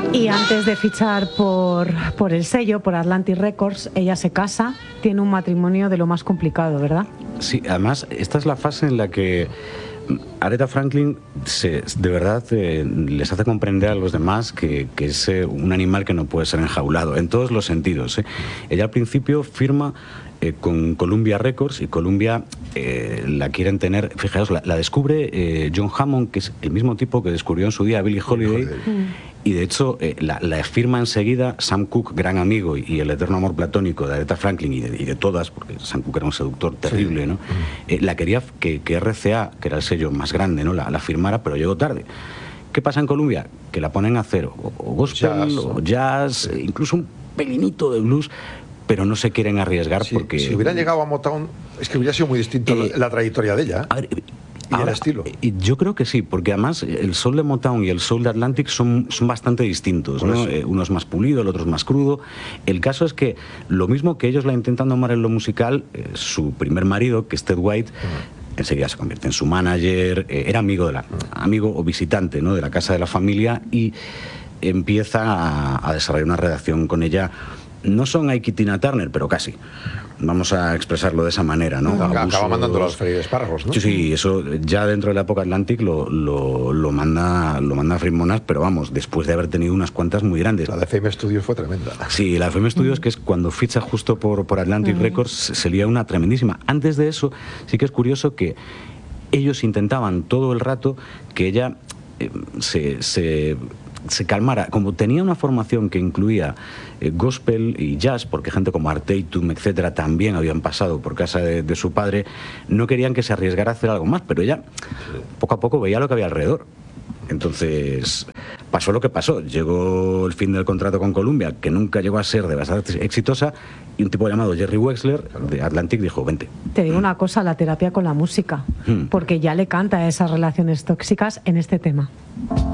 Y antes de fichar por el sello, por Atlantic Records, ella se casa, tiene un matrimonio de lo más complicado, ¿verdad? Sí, además, esta es la fase en la que Aretha Franklin de verdad les hace comprender a los demás que es un animal que no puede ser enjaulado, en todos los sentidos. Ella al principio firma con Columbia Records, y Columbia la quieren tener, fijaos, la descubre John Hammond, que es el mismo tipo que descubrió en su día a Billie Holiday. Y de hecho la firma enseguida Sam Cooke, gran amigo y el eterno amor platónico de Aretha Franklin y de todas, porque Sam Cooke era un seductor terrible, ¿no? La quería que RCA, que era el sello más grande, ¿no? la firmara, pero llegó tarde. ¿Qué pasa en Columbia? Que la ponen a hacer o gospel, o jazz, incluso un pelinito de blues, pero no se quieren arriesgar porque... Si hubieran llegado a Motown, es que hubiera sido muy distinto la trayectoria de ella. A ver, y el estilo. Yo creo que sí, porque además el soul de Motown y el soul de Atlantic son bastante distintos, ¿no? Uno es más pulido, el otro es más crudo. El caso es que lo mismo que ellos la intentan domar en lo musical, su primer marido, que es Ted White, enseguida se convierte en su manager, era amigo o visitante, ¿no? de la casa de la familia, y empieza a desarrollar una relación con ella. No son Ike y Tina Turner, pero casi. Vamos a expresarlo de esa manera, ¿no? Acaba mandando los freír espárragos, ¿no? Sí, eso ya dentro de la época Atlantic lo manda a Frimonas, pero vamos, después de haber tenido unas cuantas muy grandes. La de FM Studios fue tremenda. Sí, la de FM Studios, que es cuando ficha justo por Atlantic Records, sería una tremendísima. Antes de eso, sí que es curioso que ellos intentaban todo el rato que ella se calmara. Como tenía una formación que incluía gospel y jazz, porque gente como Art Tatum, etcétera, también habían pasado por casa de su padre, no querían que se arriesgara a hacer algo más, pero ella poco a poco veía lo que había alrededor. Entonces pasó lo que pasó. Llegó el fin del contrato con Columbia, que nunca llegó a ser de bastante exitosa, y un tipo llamado Jerry Wexler de Atlantic dijo: vente. Te digo una cosa, la terapia con la música, porque ya le canta a esas relaciones tóxicas en este tema.